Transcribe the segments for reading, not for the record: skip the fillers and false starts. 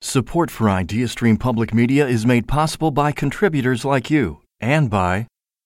Support for IdeaStream Public Media is made possible by contributors like you and by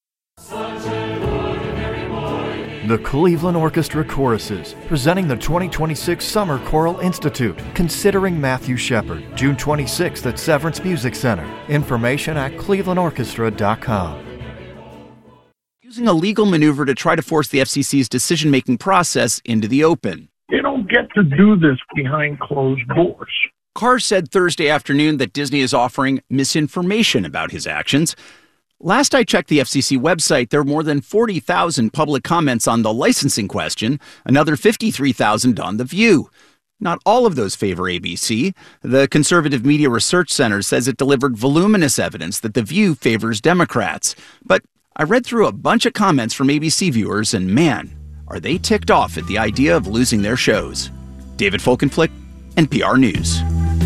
the Cleveland Orchestra Choruses, presenting the 2026 Summer Choral Institute, Considering Matthew Shepard, June 26th at Severance Music Center. Information at clevelandorchestra.com. Using a legal maneuver to try to force the FCC's decision-making process into the open. You don't get to do this behind closed doors. Carr said Thursday afternoon that Disney is offering misinformation about his actions. Last I checked the FCC website, there are more than 40,000 public comments on the licensing question, another 53,000 on The View. Not all of those favor ABC. The Conservative Media Research Center says it delivered voluminous evidence that The View favors Democrats. But I read through a bunch of comments from ABC viewers, and man, are they ticked off at the idea of losing their shows. David Folkenflik, NPR News.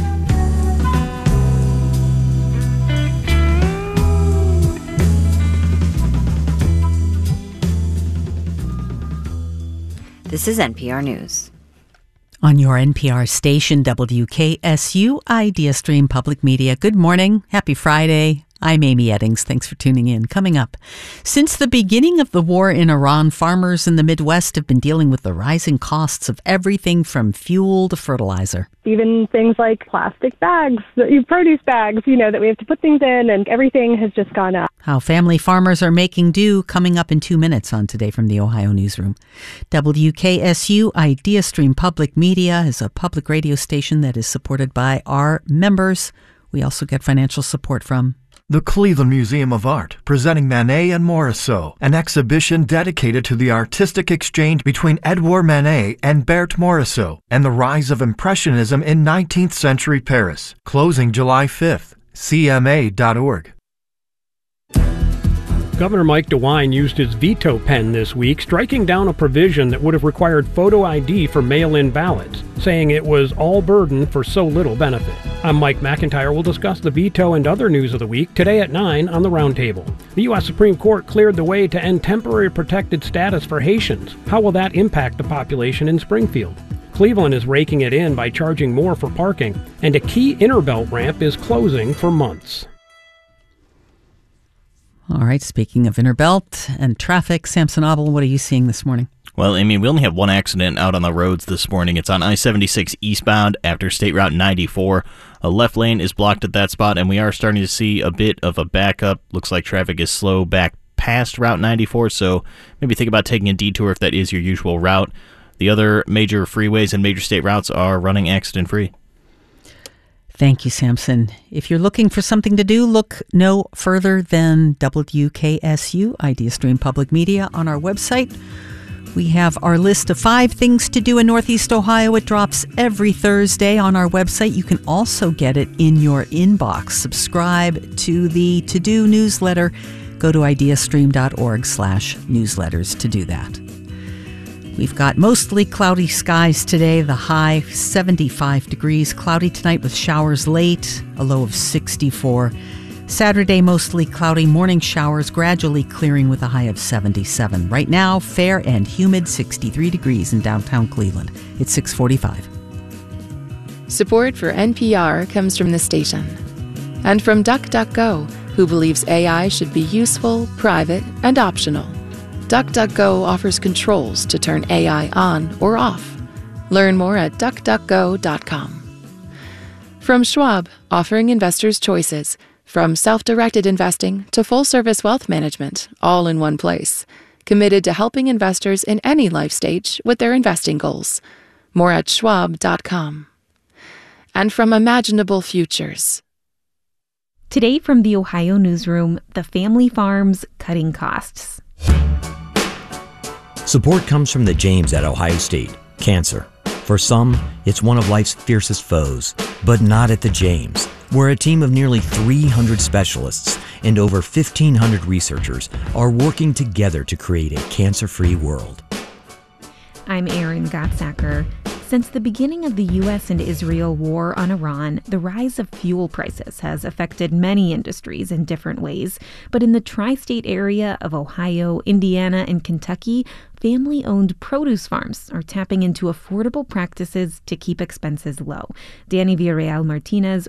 This is NPR News. On your NPR station, WKSU, IdeaStream Public Media. Good morning. Happy Friday. I'm Amy Eddings. Thanks for tuning in. Coming up, since the beginning of the war in Iran, farmers in the Midwest have been dealing with the rising costs of everything from fuel to fertilizer. Even things like plastic bags, produce bags, that we have to put things in, and everything has just gone up. How family farmers are making do, coming up in 2 minutes on Today from the Ohio Newsroom. WKSU IdeaStream Public Media is a public radio station that is supported by our members. We also get financial support from the Cleveland Museum of Art, presenting Manet and Morisot, an exhibition dedicated to the artistic exchange between Edouard Manet and Berthe Morisot, and the rise of Impressionism in 19th century Paris. Closing July 5th. CMA.org. Governor Mike DeWine used his veto pen this week, striking down a provision that would have required photo ID for mail-in ballots, saying it was all burden for so little benefit. I'm Mike McIntyre. We'll discuss the veto and other news of the week today at 9 on the Roundtable. The U.S. Supreme Court cleared the way to end temporary protected status for Haitians. How will that impact the population in Springfield? Cleveland is raking it in by charging more for parking, and a key Innerbelt ramp is closing for months. All right, speaking of Innerbelt and traffic, Samson Abel, what are you seeing this morning? Well, Amy, we only have one accident out on the roads this morning. It's on I-76 eastbound after State Route 94. A left lane is blocked at that spot, and we are starting to see a bit of a backup. Looks like traffic is slow back past Route 94, so maybe think about taking a detour if that is your usual route. The other major freeways and major state routes are running accident-free. Thank you, Samson. If you're looking for something to do, look no further than WKSU, IdeaStream Public Media, on our website. We have our list of 5 things to do in Northeast Ohio. It drops every Thursday on our website. You can also get it in your inbox. Subscribe to the To-Do newsletter. Go to ideastream.org/newsletters to do that. We've got mostly cloudy skies today, the high 75 degrees. Cloudy tonight with showers late, a low of 64. Saturday, mostly cloudy, morning showers gradually clearing with a high of 77. Right now, fair and humid, 63 degrees in downtown Cleveland. It's 6:45. Support for NPR comes from the station and from DuckDuckGo, who believes AI should be useful, private, and optional. DuckDuckGo offers controls to turn AI on or off. Learn more at duckduckgo.com. From Schwab, offering investors choices, from self-directed investing to full-service wealth management, all in one place. Committed to helping investors in any life stage with their investing goals. More at schwab.com. And from Imaginable Futures. Today from the Ohio Newsroom, the family farms cutting costs. Support comes from the James at Ohio State. Cancer. For some, it's one of life's fiercest foes, but not at the James, where a team of nearly 300 specialists and over 1,500 researchers are working together to create a cancer-free world. I'm Erin Gottsacker. Since the beginning of the U.S. and Israel war on Iran, the rise of fuel prices has affected many industries in different ways. But in the tri-state area of Ohio, Indiana, and Kentucky, family-owned produce farms are tapping into affordable practices to keep expenses low. Danny Villarreal Martinez